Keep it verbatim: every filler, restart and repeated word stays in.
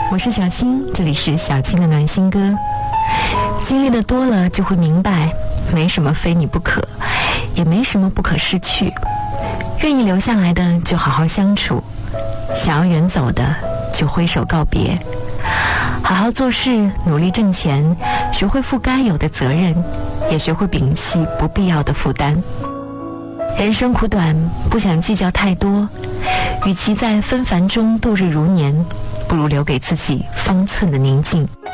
我是小青，这里是小青的暖心歌。经历的多了就会明白，没什么非你不可，也没什么不可失去。愿意留下来的就好好相处，想要远走的就挥手告别。好好做事，努力挣钱，学会负该有的责任，也学会摒弃不必要的负担。人生苦短，不想计较太多，与其在纷繁中度日如年，不如留给自己方寸的宁静。